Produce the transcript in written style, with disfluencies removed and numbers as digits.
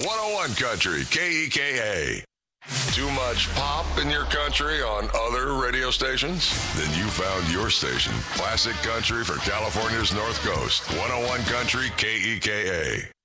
101 Country, KEKA. Too much pop in your country on other radio stations? Then you found your station. Classic country for California's North Coast. 101 Country, KEKA.